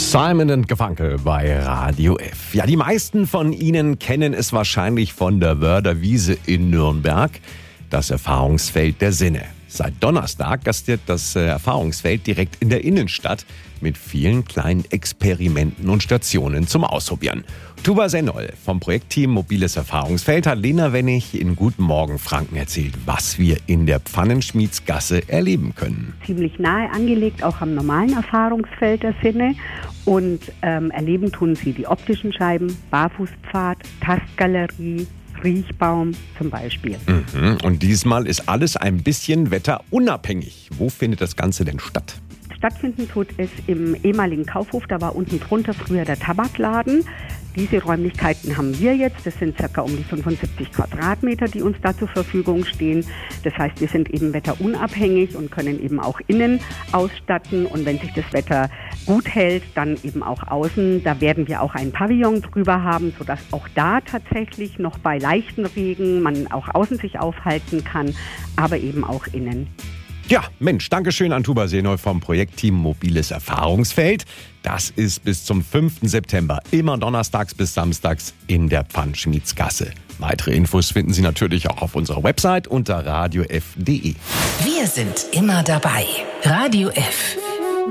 Simon & Garfunkel bei Radio F. Ja, die meisten von Ihnen kennen es wahrscheinlich von der Wörderwiese in Nürnberg, das Erfahrungsfeld der Sinne. Seit Donnerstag gastiert das Erfahrungsfeld direkt in der Innenstadt mit vielen kleinen Experimenten und Stationen zum Ausprobieren. Tuba Sennol vom Projektteam Mobiles Erfahrungsfeld hat Lena Wennig in Guten Morgen Franken erzählt, was wir in der Pfannenschmiedsgasse erleben können. Ziemlich nahe angelegt, auch am normalen Erfahrungsfeld der Sinne. Und erleben tun sie die optischen Scheiben, Barfußpfad, Tastgalerie, Riechbaum zum Beispiel. Und diesmal ist alles ein bisschen wetterunabhängig. Wo findet das Ganze denn statt? Stattfinden tut es im ehemaligen Kaufhof, da war unten drunter früher der Tabakladen. Diese Räumlichkeiten haben wir jetzt, das sind ca. um die 75 Quadratmeter, die uns da zur Verfügung stehen. Das heißt, wir sind eben wetterunabhängig und können eben auch innen ausstatten und wenn sich das Wetter gut hält, dann eben auch außen. Da werden wir auch einen Pavillon drüber haben, sodass auch da tatsächlich noch bei leichten Regen man auch außen sich aufhalten kann, aber eben auch innen. Ja, Mensch, Dankeschön an Tuba Sennol vom Projektteam Mobiles Erfahrungsfeld. Das ist bis zum 5. September, immer donnerstags bis samstags in der Pfannenschmiedsgasse. Weitere Infos finden Sie natürlich auch auf unserer Website unter radiof.de. Wir sind immer dabei. Radio F.